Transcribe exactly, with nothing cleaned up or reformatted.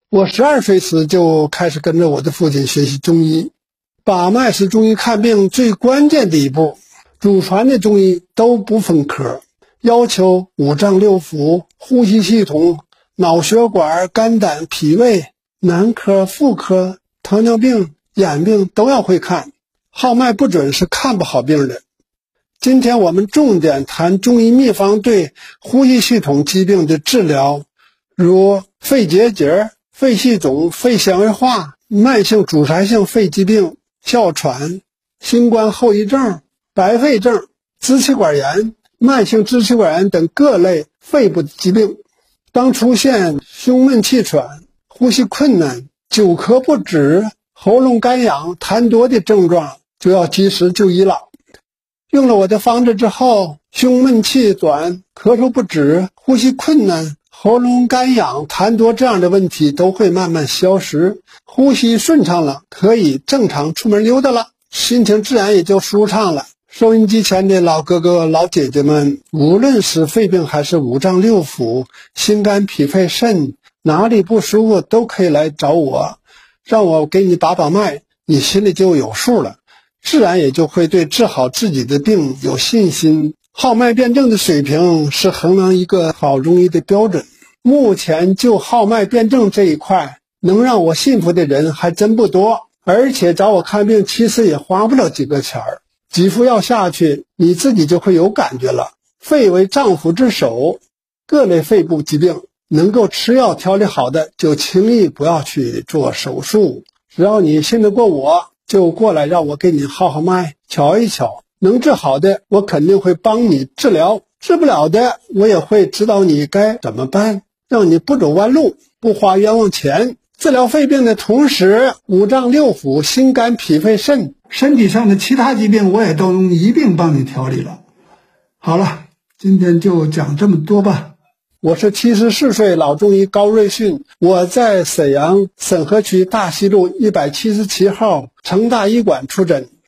我十二岁时就开始跟着我的父亲学习中医。把脉是中医看病最关键的一步，祖传的中医都不分科，要求五脏六腑、呼吸系统、脑血管、肝胆、脾胃、男科、妇科、糖尿病、眼病都要会看，号脉不准是看不好病的。今天我们重点谈中医秘方对呼吸系统疾病的治疗，如肺结节、肺气肿、肺纤维化、慢性阻塞性肺疾病、哮喘、新冠后遗症、白肺症、支气管炎、慢性支气管炎等各类肺部疾病。当出现胸闷气喘、呼吸困难、久咳不止、喉咙干痒、痰多的症状，就要及时就医了。用了我的方子之后，胸闷气短、咳嗽不止、呼吸困难、喉咙干痒、痰多这样的问题都会慢慢消失，呼吸顺畅了，可以正常出门溜达了，心情自然也就舒畅了。收音机前的老哥哥老姐姐们，无论是肺病还是五脏六腑、心肝脾肺肾，哪里不舒服都可以来找我，让我给你把把脉，你心里就有数了，自然也就会对治好自己的病有信心。号脉辩证的水平是衡量一个好中医的标准。目前就号脉辩证这一块，能让我信服的人还真不多，而且找我看病其实也花不了几个钱儿，几副药下去，你自己就会有感觉了。肺为脏腑之首，各类肺部疾病能够吃药调理好的，就轻易不要去做手术。只要你信得过我，就过来让我给你号号脉，瞧一瞧。能治好的，我肯定会帮你治疗；治不了的，我也会指导你该怎么办，让你不走弯路，不花冤枉钱。治疗肺病的同时，五脏六腑、心肝脾肺肾身体上的其他疾病，我也都能一并帮你调理了。好了，今天就讲这么多吧。我是七十四岁老中医高瑞迅，我在沈阳沈河区大西路一百七十七号成大医馆出诊。